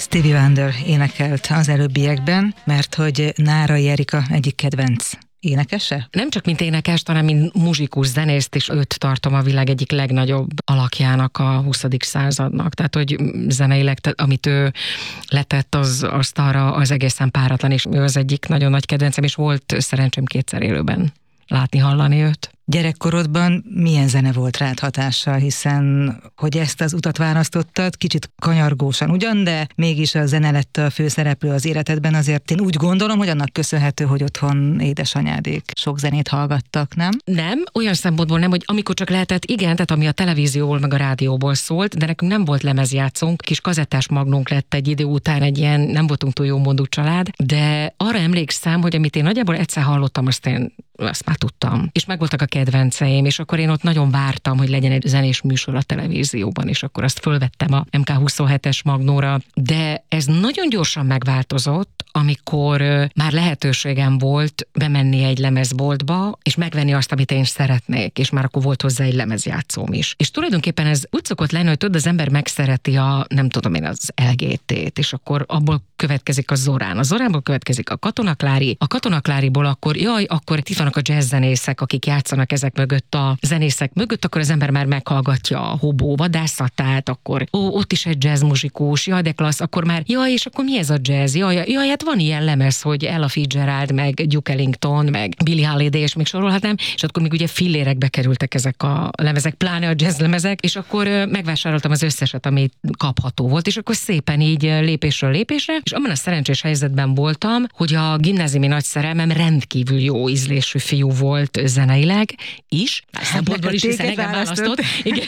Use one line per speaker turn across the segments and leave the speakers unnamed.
Stevie Wonder énekelt az előbbiekben, mert hogy Nárai Erika egyik kedvenc énekese?
Nem csak mint énekes, hanem mint muzsikus, zenészt is őt tartom a világ egyik legnagyobb alakjának a 20. századnak. Tehát, hogy zeneileg, amit ő letett, azt arra az egészen páratlan, és ő az egyik nagyon nagy kedvencem, és volt szerencsém kétszer élőben látni, hallani őt.
Gyerekkorodban milyen zene volt rád hatással, hiszen hogy ezt az utat választottad, kicsit kanyargósan ugyan, de mégis a zene lett a főszereplő az életedben, azért én úgy gondolom, hogy annak köszönhető, hogy otthon édesanyádék sok zenét hallgattak, nem?
Nem, olyan szempontból nem, hogy amikor csak lehetett, igen, tehát ami a televízióból meg a rádióból szólt, de nekünk nem volt lemezjátszónk, kis kazettás magnónk lett egy idő után, egy ilyen, nem voltunk túl jó mondú család, de arra emlékszem, hogy amit én nagyjából egyszer hallottam, azt már tudtam. És megvoltak a kedvenceim, és akkor én ott nagyon vártam, hogy legyen egy zenés műsor a televízióban, és akkor azt fölvettem a MK27-es magnóra, de ez nagyon gyorsan megváltozott, amikor már lehetőségem volt bemenni egy lemezboltba, és megvenni azt, amit én szeretnék, és már akkor volt hozzá egy lemezjátszóm is. És tulajdonképpen ez úgy szokott lenni, hogy tudod, az ember megszereti nem tudom én, az LGT-t, és akkor abból következik a Zorán. A Zoránból következik a Katona Klári, a Katona Kláriból akkor itt vannak a jazzzenészek, akik játszanak ezek mögött a zenészek mögött, akkor az ember már meghallgatja a Hobó vadászatát, akkor ott is egy jazzmuzsikus, de klassz, akkor már, és akkor mi ez a jazz? Hát van ilyen lemez, hogy Ella Fitzgerald, meg Duke Ellington, meg Billie Holiday, és még sorolhatnám, és akkor még ugye fillérekbe kerültek ezek a lemezek, pláne a jazz lemezek, és akkor megvásároltam az összeset, ami kapható volt, és akkor szépen így lépésről lépésre, és abban a szerencsés helyzetben voltam, hogy a gimnáziumi nagy szerelmem rendkívül jó ízlésű fiú volt zeneileg is, szempontból is, hiszen engem választott. Igen.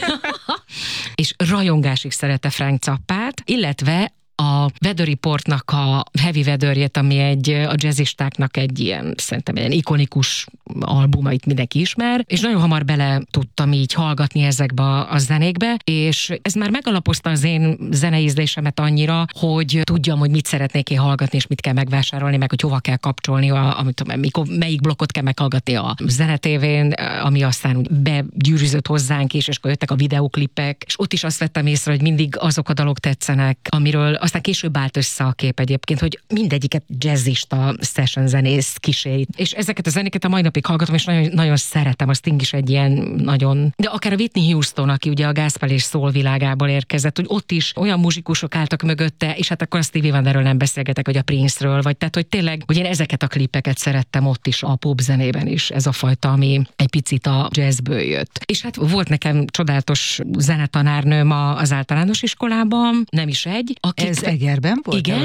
És rajongásig szerette Frank Zappát, illetve a Weather Reportnak a Heavy Weatherjét, ami a jazzistáknak egy ilyen, szerintem egy ikonikus albuma, itt mindenki ismer, és nagyon hamar bele tudtam így hallgatni ezekbe a zenékbe, és ez már megalapozta az én zeneízlésemet annyira, hogy tudjam, hogy mit szeretnék én hallgatni, és mit kell megvásárolni, meg hogy hova kell kapcsolni, melyik blokkot kell meghallgatni a zenetévén, ami aztán úgy begyűrűzött hozzánk is, és akkor jöttek a videóklipek, és ott is azt vettem észre, hogy mindig azok a dalok tetszenek, amiről aztán később állt össze a kép egyébként, hogy mindegyiket jazzista, session zenész kísérít. És ezeket a zenéket a mai napig hallgatom, és nagyon, nagyon szeretem. A Sting is egy ilyen nagyon... De akár a Whitney Houston, aki ugye a gospel és soul világából érkezett, hogy ott is olyan muzsikusok álltak mögötte, és hát akkor a Stevie Wonderről nem beszélgetek, vagy a Prince-ről, vagy tehát, hogy tényleg, hogy én ezeket a klipeket szerettem ott is, a pop zenében is, ez a fajta, ami egy picit a jazzből jött. És hát volt nekem csodálatos zenetanárnőm az általános iskolában, nem is egy,
Ez Egerben volt?
Igen,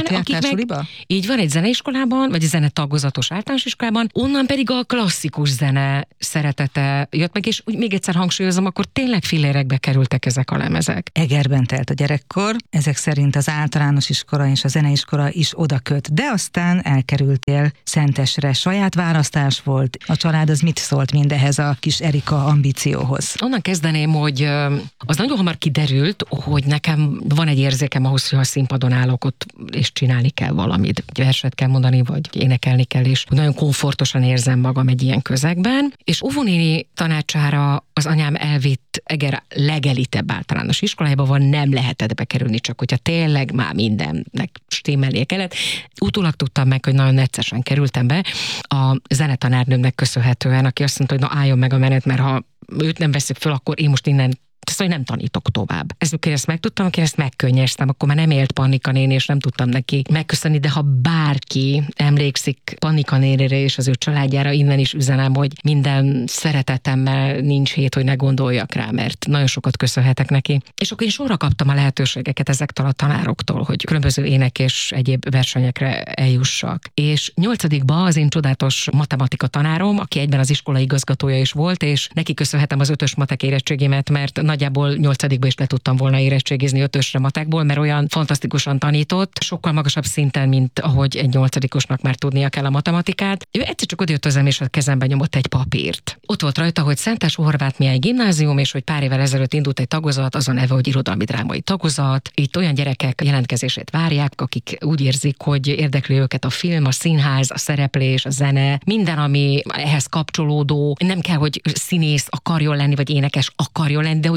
így van, egy zeneiskolában, vagy egy zenetagozatos általános iskolában, onnan pedig a klasszikus zene szeretete jött meg, és úgy még egyszer hangsúlyozom, akkor tényleg fillérekbe kerültek ezek a lemezek.
Egerben telt a gyerekkor, ezek szerint az általános iskola és a zeneiskola is oda köt, de aztán elkerültél Szentesre. Saját választás volt. A család az mit szólt mindehez a kis Erika ambícióhoz?
Onnan kezdeném, hogy az nagyon hamar kiderült, hogy nekem van egy érzékem ahhoz, hogy a színpadon állok ott, és csinálni kell valamit. Egy verset kell mondani, vagy énekelni kell, és nagyon komfortosan érzem magam egy ilyen közegben. És óvónéni tanácsára az anyám elvitt Eger legelitebb általános iskolájába, van, nem lehetett bekerülni, csak hogyha tényleg már mindennek stimmelnie kellett. Utólag tudtam meg, hogy nagyon neccesen kerültem be a zenetanárnőmnek köszönhetően, aki azt mondta, hogy na álljon meg a menet, mert ha őt nem veszük föl, akkor én most innen hogy nem tanítok tovább. Ezt megtudtam, akkor ezt megkönnyeztem, akkor már nem élt Pannika néni, és nem tudtam neki megköszönni, de ha bárki emlékszik Pannika nénire és az ő családjára, innen is üzenem, hogy minden szeretetemmel nincs hét, hogy ne gondoljak rá, mert nagyon sokat köszönhetek neki. És akkor én sorra kaptam a lehetőségeket ezektől a tanároktól, hogy különböző ének és egyéb versenyekre eljussak. És 8-ba az én csodálatos matematika tanárom, aki egyben az iskola igazgatója is volt, és neki köszönhetem az 5-ös matek érettségémet, mert nagyjából 8-ba is le tudtam volna érettségizni 5-ösre matekból, mert olyan fantasztikusan tanított, sokkal magasabb szinten, mint ahogy egy 8-osnak már tudnia kell a matematikát. Ő egyszer csak odajött hozzám, és a kezembe nyomott egy papírt. Ott volt rajta, hogy Szentes Horváth Mihály gimnázium, és hogy pár évvel ezelőtt indult egy tagozat, az a neve, hogy irodalmi drámai tagozat. Itt olyan gyerekek jelentkezését várják, akik úgy érzik, hogy érdekli őket a film, a színház, a szereplés, a zene, minden, ami ehhez kapcsolódó. Nem kell, hogy színész akarjon lenni, vagy énekes akarjon lenni, de hogy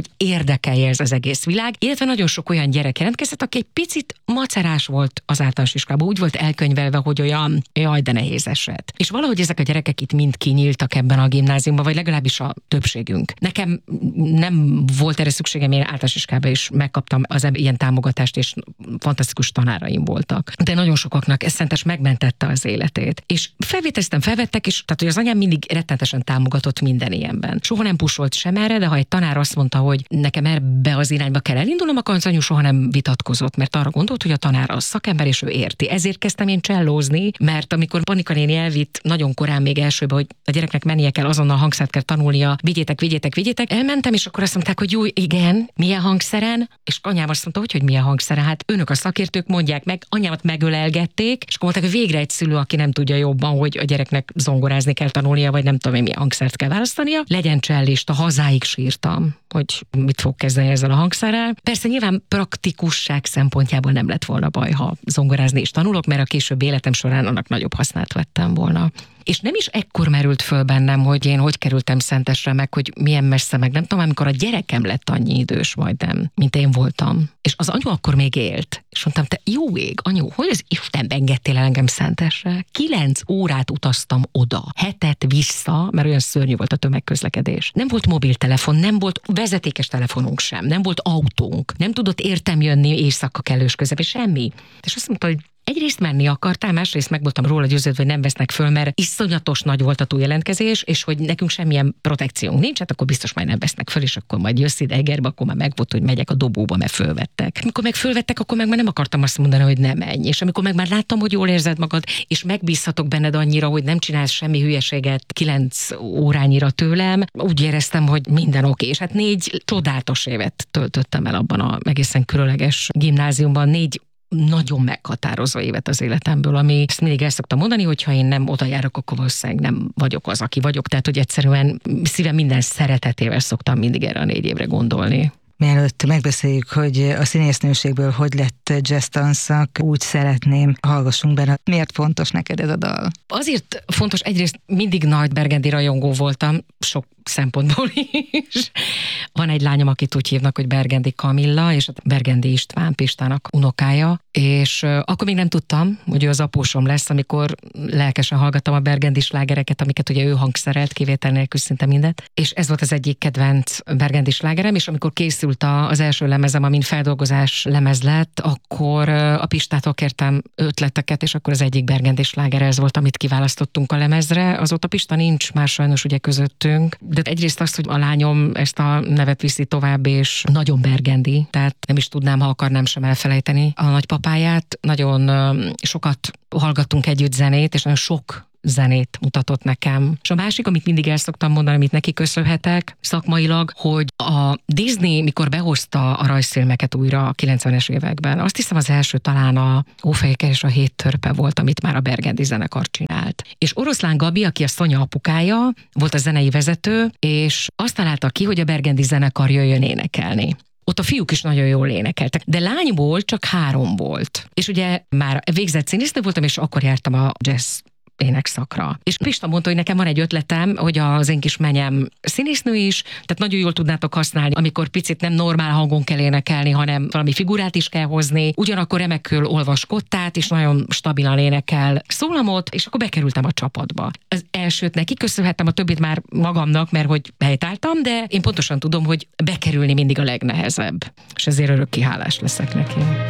érdekelje ez az egész világ, illetve nagyon sok olyan gyerek jelentkezett, aki egy picit macerás volt az általános iskolában, úgy volt elkönyvelve, hogy olyan, jaj, de nehéz eset. És valahogy ezek a gyerekek itt mind kinyíltak ebben a gimnáziumban, vagy legalábbis a többségünk. Nekem nem volt erre szükségem, én általános iskolában is megkaptam az ilyen támogatást, és fantasztikus tanáraim voltak. De nagyon sokaknak ez szentes megmentette az életét. És felvettek, és tehát, hogy az anyám mindig rettenetesen támogatott minden ilyenben. Soha nem pusolt sem erre, de ha egy tanár azt mondta, hogy nekem ebbe az irányba kell elindulnom, akkor az anyu soha nem vitatkozott, mert arra gondolt, hogy a tanár az szakember, és ő érti. Ezért kezdtem én csellózni, mert amikor Panika néni elvitt nagyon korán még elsőbe, hogy a gyereknek mennie kell, azonnal hangszert kell tanulnia, vigyétek, elmentem, és akkor azt mondták, hogy jó, igen, milyen hangszeren, és anyám azt mondta, hogy milyen hangszeren, hát önök a szakértők mondják meg, anyámat megölelgették, és akkor mondták, hogy végre egy szülő, aki nem tudja jobban, hogy a gyereknek zongorázni kell tanulnia, vagy nem tudom én milyen hangszert kell választania, legyen csellista, hazáig sírtam, hogy mit fog kezdeni ezzel a hangszerrel. Persze nyilván praktikusság szempontjából nem lett volna baj, ha zongorázni is tanulok, mert a később életem során annak nagyobb hasznát vettem volna. És nem is ekkor merült föl bennem, hogy én hogy kerültem Szentesre, meg hogy milyen messze, meg nem tudom, amikor a gyerekem lett annyi idős majdnem, mint én voltam. És az anyu akkor még élt. És mondtam, te jó ég, anyu, hogy az Istenben engedtél el engem Szentesre? 9 órát utaztam oda, hetet vissza, mert olyan szörnyű volt a tömegközlekedés. Nem volt mobiltelefon, nem volt vezetékes telefonunk sem, nem volt autónk, nem tudott értem jönni éjszaka kellős közepén, semmi. És azt mondta, hogy egyrészt menni akartál, másrészt meg voltam róla győződve, hogy nem vesznek föl, mert iszonyatos nagy volt a túljelentkezés, és hogy nekünk semmilyen protekciónk nincs, hát akkor biztos majd nem vesznek föl, és akkor majd jössz ide Egerbe, akkor már megvolt, hogy megyek a dobóba, mert fölvettek. Amikor meg fölvettek, akkor meg már nem akartam azt mondani, hogy nem menj. És amikor meg már láttam, hogy jól érzed magad, és megbízhatok benned annyira, hogy nem csinálsz semmi hülyeséget 9 órányira tőlem, úgy éreztem, hogy minden oké. És hát 4 csodálatos évet töltöttem el abban a egészen különleges gimnáziumban, 4 nagyon meghatározó évet az életemből, ami ezt mindig el szoktam mondani, hogy ha én nem oda járok, akkor valószínűleg nem vagyok az, aki vagyok. Tehát, hogy egyszerűen szívem minden szeretetével szoktam mindig erre a 4 évre gondolni.
Mielőtt megbeszéljük, hogy a színésznőségből hogy lett jazztanszak, úgy szeretném, hallgassunk bele. Miért fontos neked ez a dal?
Azért fontos, egyrészt mindig nagy Bergendi rajongó voltam, sok szempontból is. Van egy lányom, akit úgy hívnak, hogy Bergendi Kamilla, és Bergendi István Pistának unokája, és akkor még nem tudtam, hogy ő az apósom lesz, amikor lelkesen hallgattam a Bergendi slágereket, amiket ugye ő hangszerelt, kivétel nélkül szinte mindent, és ez volt az egyik kedvenc Bergendi slágerem, és amikor készült az első lemezem, amin feldolgozás lemez lett, akkor a Pistától kértem ötleteket, és akkor az egyik Bergendi sláger ez volt, amit kiválasztottunk a lemezre. Azóta Pista nincs már sajnos ugye közöttünk, de egyrészt azt, hogy a lányom ezt a nevet viszi tovább, és nagyon Bergendi, tehát nem is tudnám, ha akarnám sem elfelejteni a nagypapáját. Nagyon sokat hallgattunk együtt zenét, és nagyon sok zenét mutatott nekem. És a másik, amit mindig el szoktam mondani, amit neki köszönhetek szakmailag, hogy a Disney, mikor behozta a rajzfilmeket újra a 90-es években, azt hiszem az első talán a Ófejke és a 7 törpe volt, amit már a Bergendi zenekar csinált. És Oroszlán Gabi, aki a Szonya apukája, volt a zenei vezető, és azt találta ki, hogy a Bergendi zenekar jöjjön énekelni. Ott a fiúk is nagyon jól énekeltek, de lányból csak 3 volt. És ugye már végzett színésznő voltam, és akkor jártam a jazz énekszakra. És Pista mondta, hogy nekem van egy ötletem, hogy az én kis menyem színésznő is, tehát nagyon jól tudnátok használni, amikor picit nem normál hangon kell énekelni, hanem valami figurát is kell hozni, ugyanakkor remekül olvas kottát, és nagyon stabilan énekel szólamot, és akkor bekerültem a csapatba. Az elsőt neki köszönhettem, a többit már magamnak, mert hogy helytáltam, de én pontosan tudom, hogy bekerülni mindig a legnehezebb. És ezért örökké hálás leszek neki.